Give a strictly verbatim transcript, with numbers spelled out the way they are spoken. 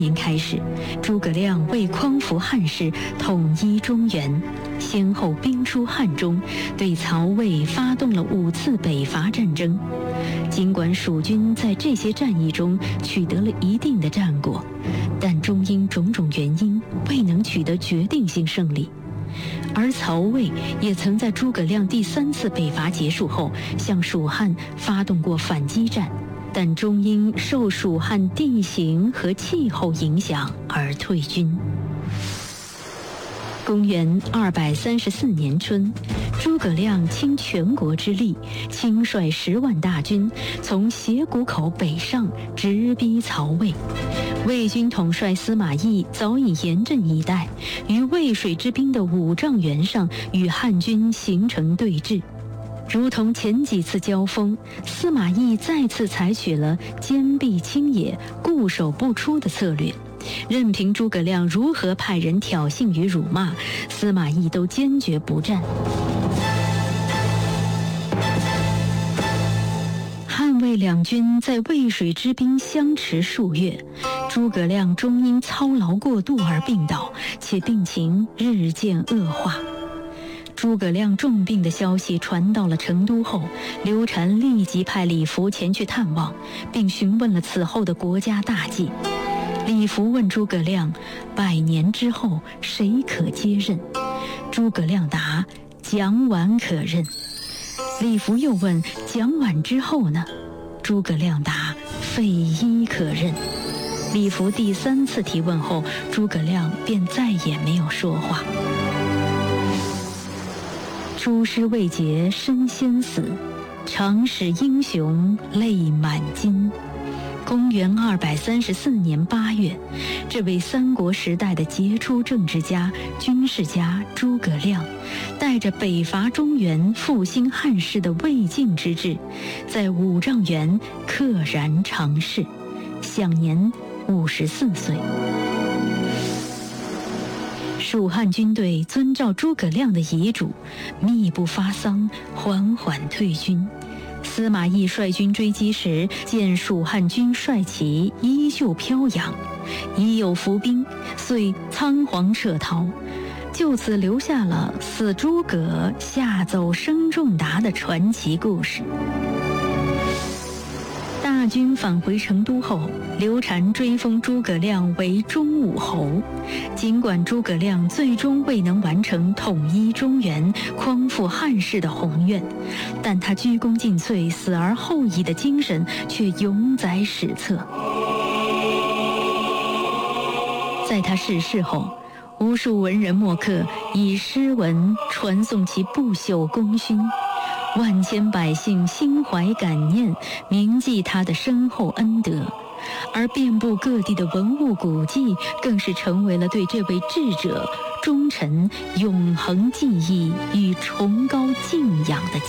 年开始，诸葛亮为匡扶汉室、统一中原，先后兵出汉中，对曹魏发动了五次北伐战争。尽管蜀军在这些战役中取得了一定的战果，但终因种种原因未能取得决定性胜利。而曹魏也曾在诸葛亮第三次北伐结束后，向蜀汉发动过反击战，但终因受蜀汉地形和气候影响而退军。公元二百三十四年春，诸葛亮倾全国之力，亲率十万大军从斜谷口北上，直逼曹魏。魏军统帅司马懿早已严阵以待，于渭水之滨的五丈原上与汉军形成对峙。如同前几次交锋，司马懿再次采取了坚壁清野、固守不出的策略，任凭诸葛亮如何派人挑衅与辱骂，司马懿都坚决不战。汉魏两军在渭水之滨相持数月，诸葛亮终因操劳过度而病倒，且病情日渐恶化。诸葛亮重病的消息传到了成都后，刘禅立即派李福前去探望，并询问了此后的国家大计。李福问诸葛亮：百年之后谁可接任？诸葛亮答：蒋琬可任。李福又问：蒋琬之后呢？诸葛亮答：费祎可任。李福第三次提问后，诸葛亮便再也没有说话。出师未捷身先死，常使英雄泪满襟。公元二百三十四年八月，这位三国时代的杰出政治家、军事家诸葛亮，带着北伐中原、复兴汉室的未竟之志，在五丈原溘然长逝，享年五十四岁。蜀汉军队遵照诸葛亮的遗嘱，密不发丧，缓缓退军。司马懿率军追击时，见蜀汉军帅旗依旧飘扬，已有伏兵，遂仓皇撤逃，就此留下了死诸葛下走生仲达的传奇故事。大军返回成都后，刘禅追封诸葛亮为中武侯。尽管诸葛亮最终未能完成统一中原、匡复汉室的宏愿，但他鞠躬尽瘁、死而后已的精神却永载史册。在他逝世后，无数文人墨客以诗文传颂其不朽功勋，万千百姓心怀感念，铭记他的深厚恩德，而遍布各地的文物古迹更是成为了对这位智者、忠臣永恒记忆与崇高敬仰的